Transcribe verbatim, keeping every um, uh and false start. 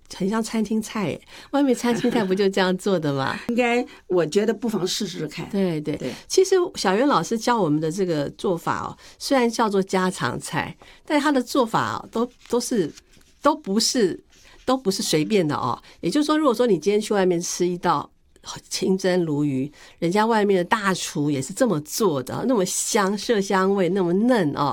很像餐厅菜耶，外面餐厅菜不就这样做的吗？ 应该我觉得不妨试试看。 对对对， 其实小袁老师教我们的这个做法哦，虽然叫做家常菜，但他的做法哦，都都是都不是都不是随便的哦。也就是说，如果说你今天去外面吃一道清蒸鲈鱼，人家外面的大厨也是这么做的，那么香，麝香味那么嫩哦，